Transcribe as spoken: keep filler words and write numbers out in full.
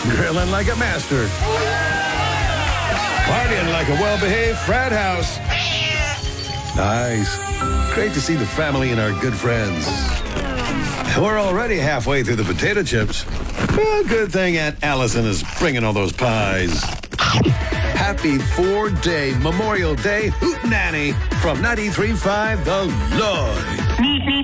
Grilling like a master. Partying like a well-behaved frat house. Nice. Great to see the family and our good friends. We're already halfway through the potato chips. Well, good thing Aunt Allison is bringing all those pies. Happy four-day Memorial Day hootenanny from ninety-three point five The Lloyd.